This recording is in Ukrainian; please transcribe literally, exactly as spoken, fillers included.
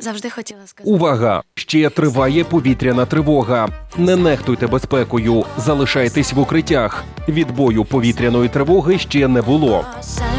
Завжди хотіла сказати. Увага! Ще триває повітряна тривога. Не нехтуйте безпекою, залишайтесь в укриттях. Відбою повітряної тривоги ще не було.